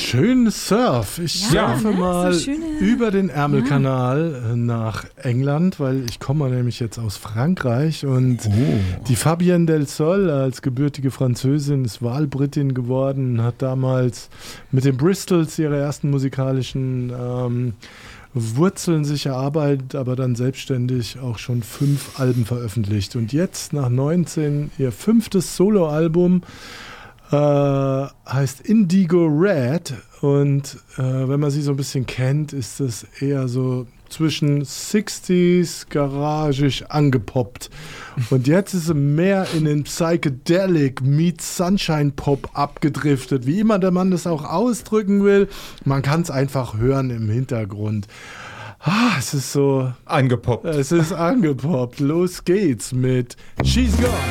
Schön Surf. Ich surfe mal so über den Ärmelkanal nach England, weil ich komme nämlich jetzt aus Frankreich und die Fabienne Del Sol als gebürtige Französin ist Wahlbritin geworden, hat damals mit den Bristols ihre ersten musikalischen Wurzeln sich erarbeitet, aber dann selbstständig auch schon 5 Alben veröffentlicht. Und jetzt nach 19 ihr 5. Soloalbum heißt Indigo Red und wenn man sie so ein bisschen kennt, ist es eher so zwischen 60s garagisch angepoppt. Und jetzt ist sie mehr in den Psychedelic meets Sunshine Pop abgedriftet. Wie immer der Mann das auch ausdrücken will, man kann es einfach hören im Hintergrund. Es ist so angepoppt. Es ist angepoppt. Los geht's mit She's Gone.